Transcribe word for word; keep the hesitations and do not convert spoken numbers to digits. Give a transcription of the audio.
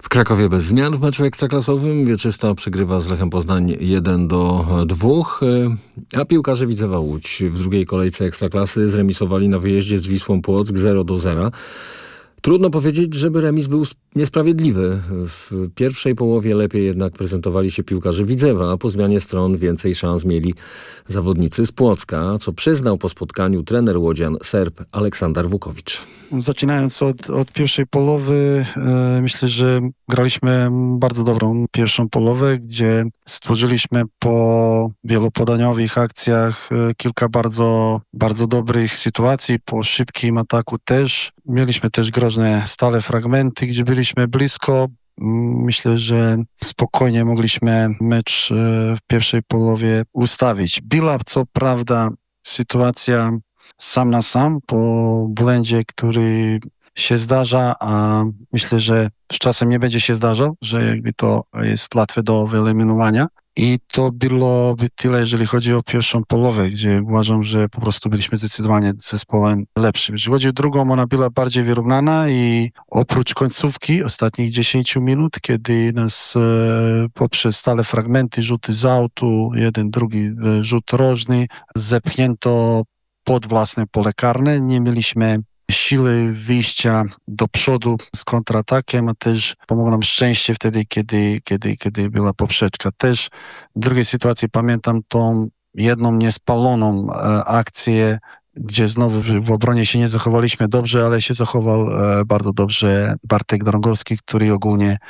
W Krakowie bez zmian w meczu ekstraklasowym. Wieczysta przegrywa z Lechem Poznań jeden do dwóch, a piłkarze Widzewa Łódź w drugiej kolejce ekstraklasy zremisowali na wyjeździe z Wisłą Płock zero do zera. Trudno powiedzieć, żeby remis był niesprawiedliwy. W pierwszej połowie lepiej jednak prezentowali się piłkarze Widzewa, a po zmianie stron więcej szans mieli zawodnicy z Płocka, co przyznał po spotkaniu trener łodzian Serb Aleksander Wukowicz. Zaczynając od, od pierwszej połowy, e, myślę, że graliśmy bardzo dobrą pierwszą połowę, gdzie stworzyliśmy po wielopodaniowych akcjach e, kilka bardzo, bardzo dobrych sytuacji, po szybkim ataku też. Mieliśmy też groźne stale fragmenty, gdzie byliśmy blisko. Myślę, że spokojnie mogliśmy mecz w pierwszej połowie ustawić. Była co prawda sytuacja sam na sam po błędzie, który się zdarza, a myślę, że z czasem nie będzie się zdarzał, że jakby to jest łatwe do wyeliminowania. I to byłoby tyle, jeżeli chodzi o pierwszą połowę, gdzie uważam, że po prostu byliśmy zdecydowanie zespołem lepszym. Jeżeli chodzi o drugą, ona była bardziej wyrównana i oprócz końcówki ostatnich dziesięciu minut, kiedy nas e, poprzez stale fragmenty, rzuty z autu, jeden, drugi e, rzut rożny, zepchnięto pod własne pole karne, nie mieliśmy siły wyjścia do przodu z kontratakiem, a też pomogło nam szczęście wtedy, kiedy, kiedy, kiedy była poprzeczka. Też w drugiej sytuacji pamiętam tą jedną niespaloną e, akcję, gdzie znowu w, w obronie się nie zachowaliśmy dobrze, ale się zachował e, bardzo dobrze Bartek Drągowski, który ogólnie